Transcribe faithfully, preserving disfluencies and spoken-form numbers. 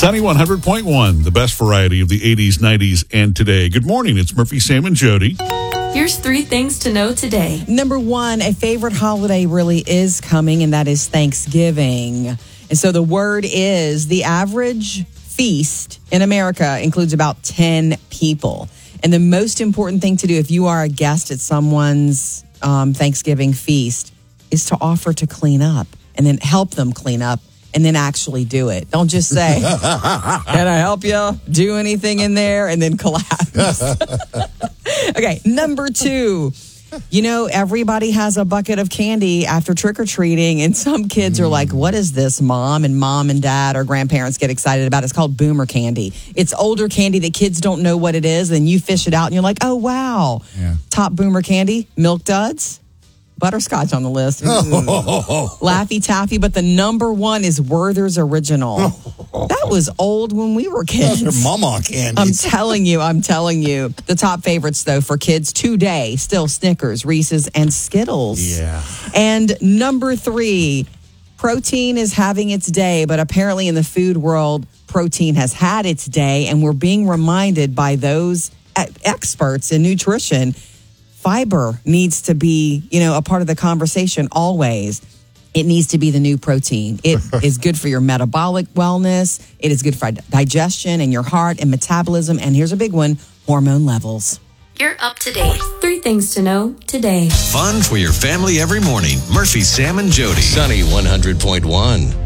Sunny one hundred point one, the best variety of the eighties, nineties, and today. Good morning. It's Murphy, Sam, and Jody. Here's three things to know today. Number one, a favorite holiday really is coming, and that is Thanksgiving. And so the word is the average feast in America includes about ten people. And the most important thing to do if you are a guest at someone's um, Thanksgiving feast is to offer to clean up and then help them clean up and then actually do it. Don't just say, can I help you do anything in there? And then collapse. Okay, number two. You know, everybody has a bucket of candy after trick-or-treating, and some kids are like, what is this, Mom? And Mom and Dad or grandparents get excited about it. It's called boomer candy. It's older candy that kids don't know what it is, and you fish it out, and you're like, oh, wow. Yeah. Top boomer candy, Milk Duds. Butterscotch on the list. Oh. Laffy Taffy, but the number one is Werther's Original. Oh. That was old when we were kids. Those are mama candies. I'm telling you, I'm telling you. The top favorites, though, for kids today, still Snickers, Reese's, and Skittles. Yeah. And number three, protein is having its day, but apparently in the food world, protein has had its day, and we're being reminded by those experts in nutrition fiber needs to be, you know, a part of the conversation always. It needs to be the new protein. It is good for your metabolic wellness. It is good for digestion and your heart and metabolism. And here's a big one, hormone levels. You're up to date. Three things to know today. Fun for your family every morning. Murphy, Sam, and Jody. Sunny one hundred point one.